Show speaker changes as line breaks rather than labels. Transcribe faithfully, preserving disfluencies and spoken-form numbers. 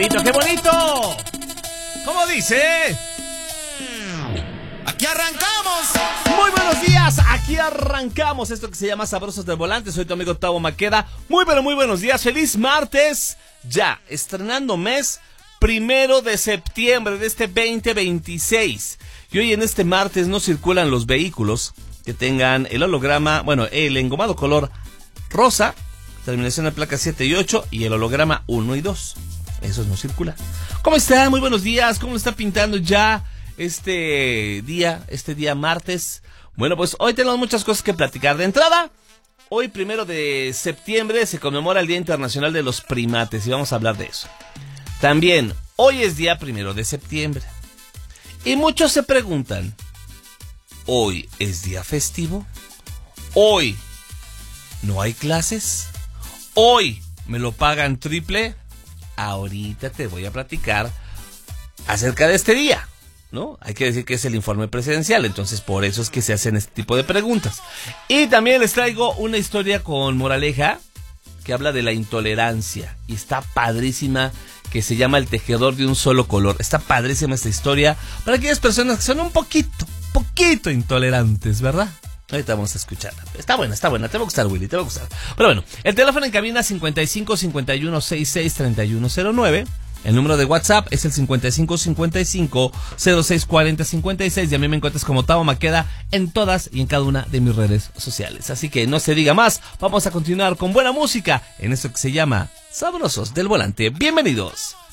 bonito, qué bonito. ¿Cómo dice?
¡Aquí arrancamos!
Muy buenos días, aquí arrancamos esto que se llama Sabrosos del Volante. Soy tu amigo Tavo Maqueda. Muy pero muy buenos días, feliz martes. Ya, estrenando mes primero de septiembre de este veinte veintiséis. Y hoy en este martes no circulan los vehículos que tengan el holograma, bueno, el engomado color rosa, terminación de placa siete y ocho, y el holograma uno y dos. Esos no circulan. ¿Cómo están? Muy buenos días. ¿Cómo lo está pintando ya este día, este día martes? Bueno, pues hoy tenemos muchas cosas que platicar. De entrada, hoy primero de septiembre se conmemora el Día Internacional de los Primates y vamos a hablar de eso. También, hoy es día primero de septiembre. Y muchos se preguntan, ¿hoy es día festivo? ¿Hoy no hay clases? ¿Hoy me lo pagan triple? Ahorita te voy a platicar acerca de este día, ¿no? Hay que decir que es el informe presidencial, entonces por eso es que se hacen este tipo de preguntas. Y también les traigo una historia con moraleja que habla de la intolerancia y está padrísima, que se llama El tejedor de un solo color. Está padrísima esta historia para aquellas personas que son un poquito, poquito intolerantes, ¿verdad? Ahorita vamos a escucharla. Está buena, está buena. Te va a gustar, Willy, te va a gustar. Pero bueno, el teléfono en cabina cincuenta y cinco cincuenta y uno sesenta y seis treinta y uno cero nueve. El número de WhatsApp es el cincuenta y cinco cincuenta y cinco cero seis cuarenta cincuenta y seis. Y a mí me encuentras como Tavo Maqueda en todas y en cada una de mis redes sociales. Así que no se diga más. Vamos a continuar con buena música en esto que se llama Sabrosos del Volante. Bienvenidos.